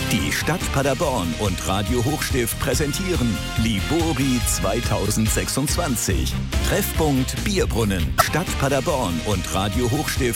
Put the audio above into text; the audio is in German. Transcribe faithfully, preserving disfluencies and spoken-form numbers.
Die Stadt Paderborn und Radio Hochstift präsentieren Libori zweitausendsechsundzwanzig. Treffpunkt Bierbrunnen. Stadt Paderborn und Radio Hochstift